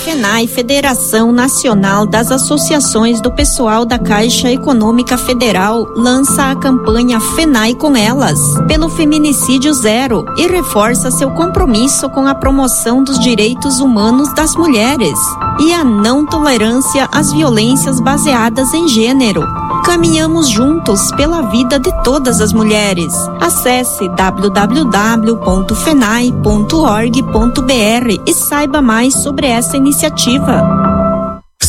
FENAI, Federação Nacional das Associações do Pessoal da Caixa Econômica Federal, lança a campanha FENAI com Elas, pelo feminicídio zero, e reforça seu compromisso com a promoção dos direitos humanos das mulheres e a não tolerância às violências baseadas em gênero. Caminhamos juntos pela vida de todas as mulheres. Acesse www.fenai.org.br e saiba mais sobre essa iniciativa.